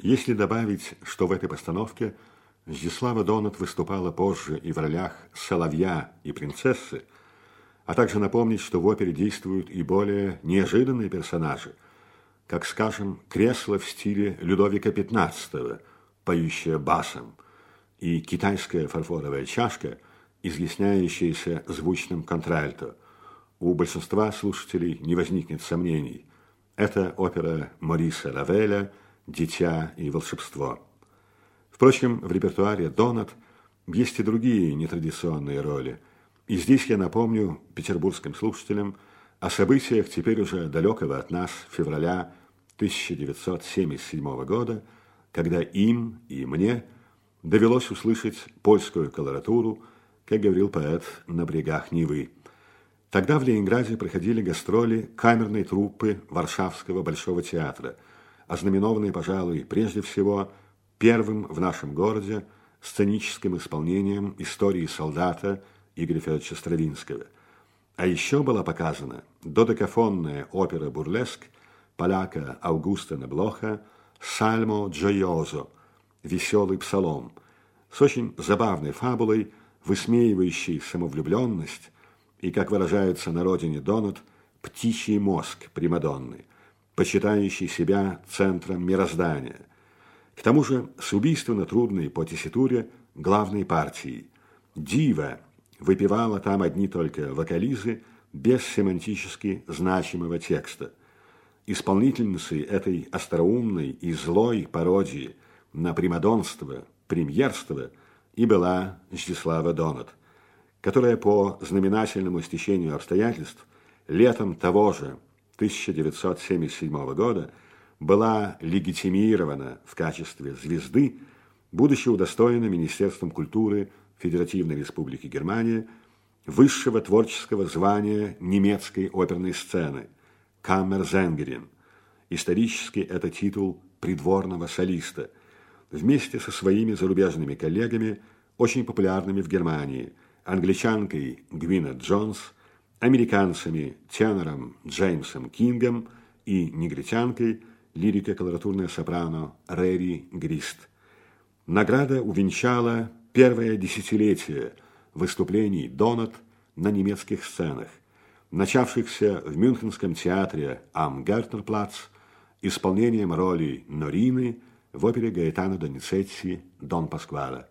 Если добавить, что в этой постановке Здислава Донат выступала позже и в ролях соловья и принцессы, а также напомнить, что в опере действуют и более неожиданные персонажи, как, скажем, кресло в стиле Людовика XV, поющее басом, и китайская фарфоровая чашка, изъясняющаяся звучным контральто. У большинства слушателей не возникнет сомнений. Это опера Мориса Равеля «Дитя и волшебство». Впрочем, в репертуаре Донат есть и другие нетрадиционные роли. И здесь я напомню петербургским слушателям о событиях теперь уже далекого от нас февраля 1977 года, когда им и мне довелось услышать польскую колоратуру, как говорил поэт, на берегах Невы. Тогда в Ленинграде проходили гастроли камерной труппы Варшавского Большого театра, ознаменованные, пожалуй, прежде всего первым в нашем городе сценическим исполнением истории солдата Игоря Федоровича Стравинского. А еще была показана додекафонная опера «Бурлеск» поляка Аугустена Блоха «Сальмо Джойозо» «Веселый псалом» с очень забавной фабулой, высмеивающей самовлюбленность и, как выражается на родине Донат, птичий мозг Примадонны, почитающий себя центром мироздания. К тому же с убийственно трудной по тесситуре главной партией. Дива выпевала там одни только вокализы без семантически значимого текста. Исполнительницей этой остроумной и злой пародии на примадонство, премьерство и была Здислава Донат, которая по знаменательному стечению обстоятельств летом того же 1977 года была легитимирована в качестве звезды, будучи удостоена Министерством культуры Федеративной Республики Германия высшего творческого звания немецкой оперной сцены «Каммерсängerin». Исторически это титул придворного солиста, вместе со своими зарубежными коллегами, очень популярными в Германии, англичанкой Гвинет Джонс, американцами тенором Джеймсом Кингом и негритянкой лирико-колоратурная сопрано Рэри Грист. Награда увенчала первое десятилетие выступлений Донат на немецких сценах, начавшихся в Мюнхенском театре Ам Гертнерплац исполнением роли Норины в опере Гаэтано Доницетти «Дон Паскуале».